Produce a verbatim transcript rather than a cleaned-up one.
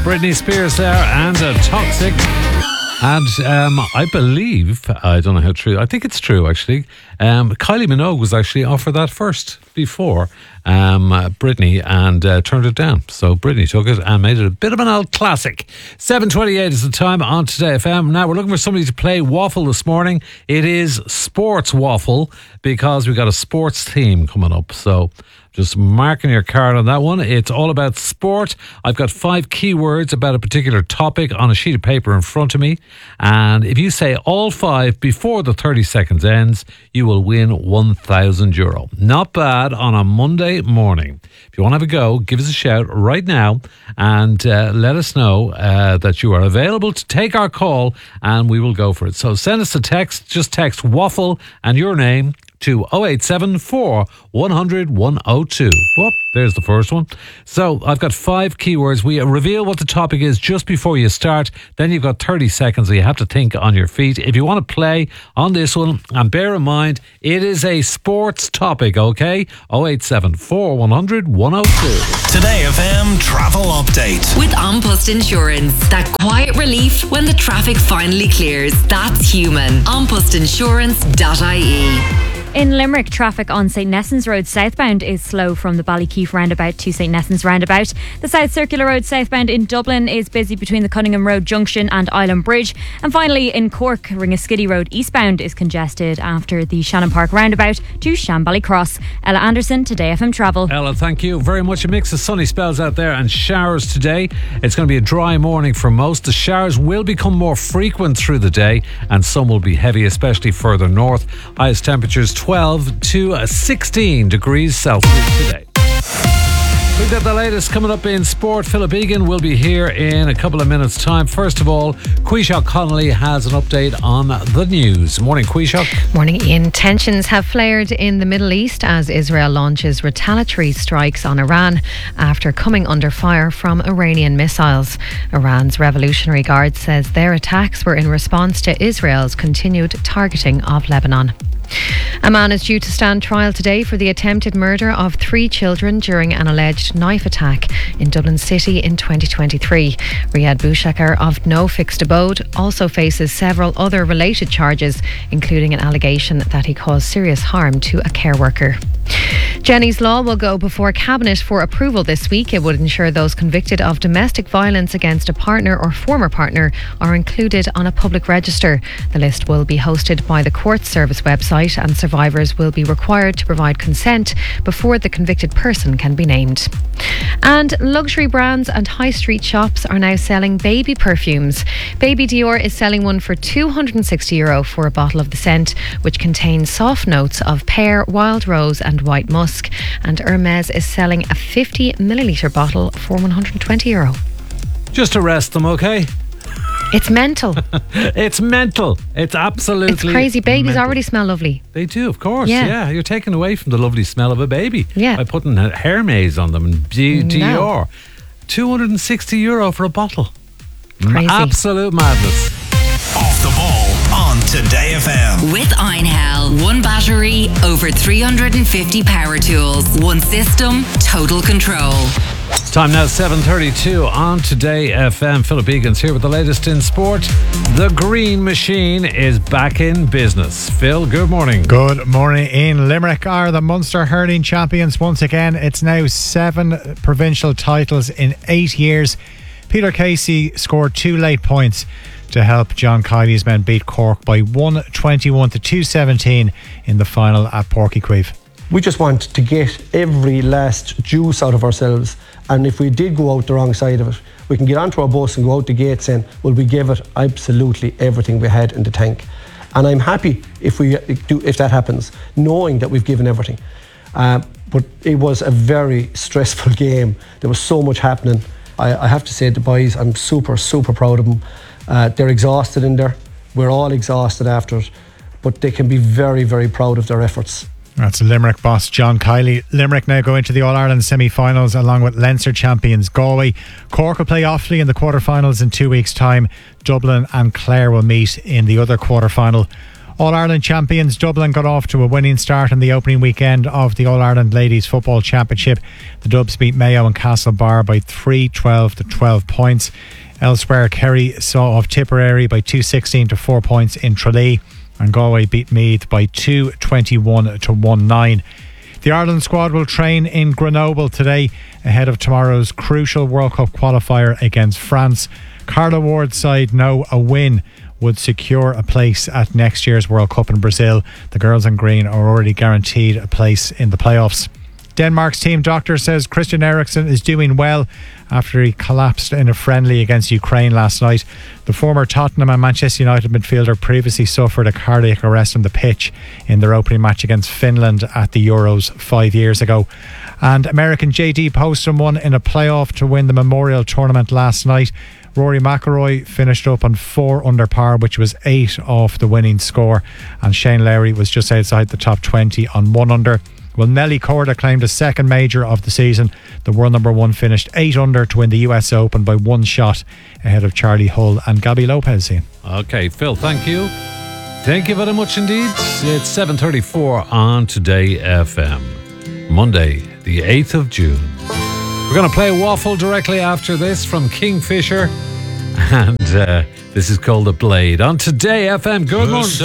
Britney Spears there and uh, Toxic. And um, I believe, I don't know how true, I think it's true actually, um, Kylie Minogue was actually offered that first before um, uh, Britney and uh, turned it down. So Britney took it and made it a bit of an old classic. seven twenty-eight is the time on Today F M. Now we're looking for somebody to play Waffle this morning. It is Sports Waffle because we've got a sports theme coming up. So just marking your card on that one. It's all about sport. I've got five keywords about a particular topic on a sheet of paper in front of me. And if you say all five before the thirty seconds ends, you will win one thousand euro. Not bad on a Monday morning. If you want to have a go, give us a shout right now and uh, let us know uh, that you are available to take our call and we will go for it. So send us a text. Just text Waffle and your name to oh eight seven four, one hundred, one oh two. Whoop, there's the first one. So I've got five keywords. We reveal what the topic is just before you start. Then you've got thirty seconds, so you have to think on your feet. If you want to play on this one, and bear in mind, it is a sports topic, okay? oh eight seven four, one hundred, one oh two. Today F M Travel Update. With An Post Insurance. That quiet relief when the traffic finally clears. That's human. an post insurance dot I E. In Limerick, traffic on St Nessans Road southbound is slow from the Ballykeefe roundabout to St Nessans roundabout. The South Circular Road southbound in Dublin is busy between the Cunningham Road Junction and Island Bridge. And finally, in Cork, Ringaskiddy Road eastbound is congested after the Shannon Park roundabout to Shambally Cross. Ella Anderson, Today F M Travel. Ella, thank you very much. A mix of sunny spells out there and showers today. It's going to be a dry morning for most. The showers will become more frequent through the day and some will be heavy, especially further north. Highest temperatures twelve to sixteen degrees Celsius today. We've got the latest coming up in sport. Philip Egan will be here in a couple of minutes' time. First of all, Quishok Connolly has an update on the news. Morning, Quishok. Morning, Ian. Tensions have flared in the Middle East as Israel launches retaliatory strikes on Iran after coming under fire from Iranian missiles. Iran's Revolutionary Guard says their attacks were in response to Israel's continued targeting of Lebanon. A man is due to stand trial today for the attempted murder of three children during an alleged knife attack in Dublin City in twenty twenty-three. Riyad Bouchakar of no fixed abode also faces several other related charges, including an allegation that he caused serious harm to a care worker. Jenny's Law will go before Cabinet for approval this week. It would ensure those convicted of domestic violence against a partner or former partner are included on a public register. The list will be hosted by the Court Service website and survivors will be required to provide consent before the convicted person can be named. And luxury brands and high street shops are now selling baby perfumes. Baby Dior is selling one for two hundred sixty euro for a bottle of the scent, which contains soft notes of pear, wild rose and white musk. And Hermes is selling a fifty millilitre bottle for one hundred twenty euro. Just arrest them, okay? It's mental. It's mental. It's absolutely It's crazy. Babies mental. already smell lovely. They do, of course. Yeah. Yeah. You're taking away from the lovely smell of a baby. Yeah. By putting Hermes on them and Dior. No. two hundred sixty euro for a bottle. Crazy. Absolute madness. Off the ball on Today F M. With Einhell. One battery, over three hundred fifty power tools. One system, total control. It's time now, seven thirty-two on Today F M. Philip Egan's here with the latest in sport. The Green Machine is back in business. Phil, good morning. Good morning. In Limerick are the Munster hurling champions once again. It's now seven provincial titles in eight years. Peter Casey scored two late points to help John Kiley's men beat Cork by one twenty-one to two seventeen in the final at Páirc Uí Chaoimh. We just want to get every last juice out of ourselves, and if we did go out the wrong side of it, we can get onto our bus and go out the gate saying, well, we gave it absolutely everything we had in the tank. And I'm happy if we do, if that happens, knowing that we've given everything. Uh, but it was a very stressful game. There was so much happening. I, I have to say, the boys, I'm super, super proud of them. Uh, they're exhausted in there. We're all exhausted after it, but they can be very, very proud of their efforts. That's Limerick boss John Kiley. Limerick now go into the All-Ireland semi-finals along with Leinster champions Galway. Cork will play Offaly in the quarter-finals in two weeks' time. Dublin and Clare will meet in the other quarter-final. All-Ireland champions Dublin got off to a winning start in the opening weekend of the All-Ireland Ladies Football Championship. The Dubs beat Mayo and Castlebar by three twelve to twelve points. Elsewhere, Kerry saw off Tipperary by two sixteen to four points in Tralee, and Galway beat Meath by two twenty-one to one nine. The Ireland squad will train in Grenoble today ahead of tomorrow's crucial World Cup qualifier against France. Carla Ward's side know a win would secure a place at next year's World Cup in Brazil. The girls in green are already guaranteed a place in the playoffs. Denmark's team doctor says Christian Eriksen is doing well after he collapsed in a friendly against Ukraine last night. The former Tottenham and Manchester United midfielder previously suffered a cardiac arrest on the pitch in their opening match against Finland at the Euros five years ago. And American J D Poston won in a playoff to win the Memorial Tournament last night. Rory McIlroy finished up on four under par, which was eight off the winning score, and Shane Lowry was just outside the top twenty on one under. Well, Nelly Korda claimed a second major of the season. The world number one finished eight under to win the U S Open by one shot ahead of Charlie Hull and Gabby Lopez. Okay, Phil, thank you. Thank you very much indeed. It's seven thirty-four on Today F M. Monday, the eighth of June. We're going to play Waffle directly after this from Kingfisher. And uh, this is called The Blade on Today F M. Good morning.